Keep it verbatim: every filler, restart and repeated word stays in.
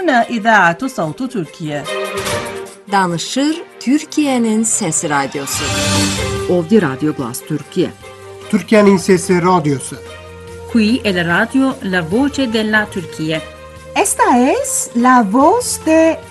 هنا إذاعة صوت تركيا. Danışır Türkiye'nin Sesi Radyosu. Ovdje Radio Glas Türkiye. Türkiye'nin Sesi Radyosu. Qui è la radio La Voce della Turchia. Esta es la voz de